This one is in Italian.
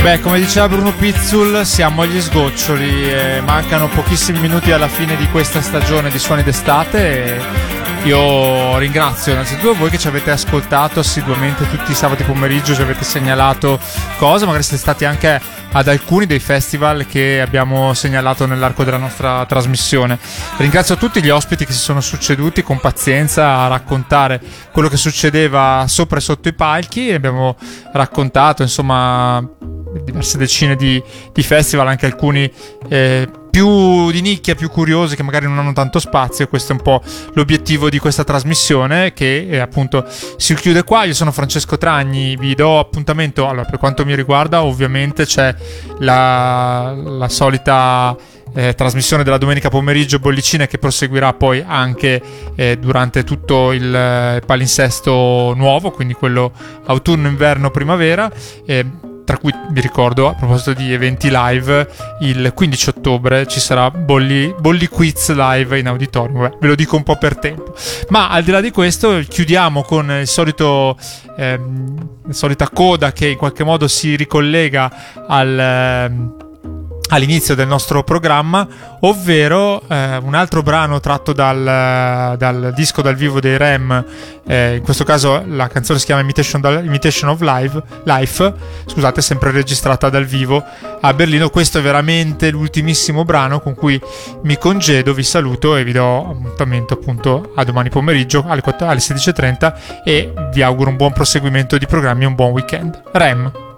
Beh, come diceva Bruno Pizzul, siamo agli sgoccioli e mancano pochissimi minuti alla fine di questa stagione di Suoni d'estate e io ringrazio innanzitutto voi che ci avete ascoltato assiduamente tutti i sabati pomeriggio, ci avete segnalato cose, magari siete stati anche ad alcuni dei festival che abbiamo segnalato nell'arco della nostra trasmissione. Ringrazio tutti gli ospiti che si sono succeduti con pazienza a raccontare quello che succedeva sopra e sotto i palchi. Abbiamo raccontato insomma diverse decine di festival, anche alcuni più di nicchia, più curiosi, che magari non hanno tanto spazio. Questo è un po' l'obiettivo di questa trasmissione, che appunto si chiude qua. Io sono Francesco Tragni, vi do appuntamento. Allora, per quanto mi riguarda, ovviamente c'è la solita trasmissione della domenica pomeriggio bollicine, che proseguirà poi anche durante tutto il palinsesto nuovo, quindi quello autunno, inverno, primavera. Tra cui vi ricordo, a proposito di eventi live, il 15 ottobre ci sarà Bolli Quiz live in auditorium. Beh, ve lo dico un po' per tempo. Ma al di là di questo, chiudiamo con il solito la solita coda che in qualche modo si ricollega all'inizio del nostro programma, ovvero un altro brano tratto dal disco dal vivo dei Rem. In questo caso la canzone si chiama Imitation of Life, scusate, sempre registrata dal vivo a Berlino. Questo è veramente l'ultimissimo brano con cui mi congedo, vi saluto e vi do appuntamento appunto a domani pomeriggio alle 16:30 e vi auguro un buon proseguimento di programmi e un buon weekend. Rem.